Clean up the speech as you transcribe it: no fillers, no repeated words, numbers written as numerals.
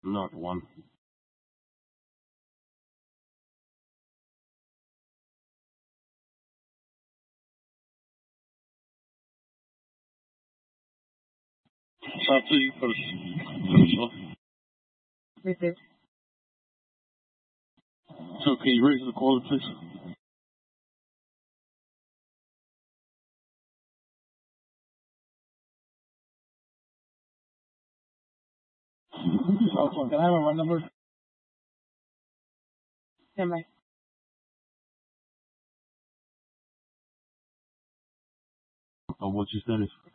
Not one. Please first. Received. So can you raise the caller, please? Also, can I have a run number? Stand by. What's your status?